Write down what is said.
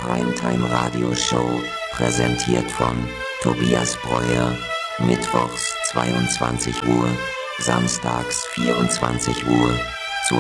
Primetime Radio Show, präsentiert von Tobias Breuer, mittwochs 22 Uhr, samstags 24 Uhr